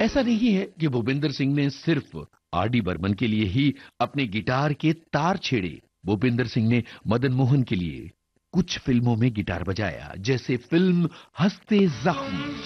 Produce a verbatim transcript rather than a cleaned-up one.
ऐसा नहीं है कि भूपेंद्र सिंह ने सिर्फ आर डी बर्मन के लिए ही अपने गिटार के तार छेड़े। भूपेंद्र सिंह ने मदन मोहन के लिए कुछ फिल्मों में गिटार बजाया, जैसे फिल्म हंसते जख्म।